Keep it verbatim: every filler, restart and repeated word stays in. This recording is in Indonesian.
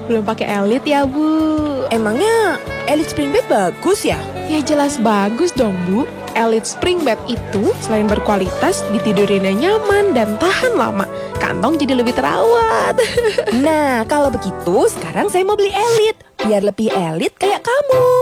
Belum pakai Elite ya, Bu? Emangnya Elite Spring Bed bagus ya? Ya jelas bagus dong, Bu. Elite Spring Bed itu selain berkualitas, ditidurinnya nyaman dan tahan lama. Kantong jadi lebih terawat. Nah, kalau begitu sekarang saya mau beli Elite. Biar lebih elite kayak kamu.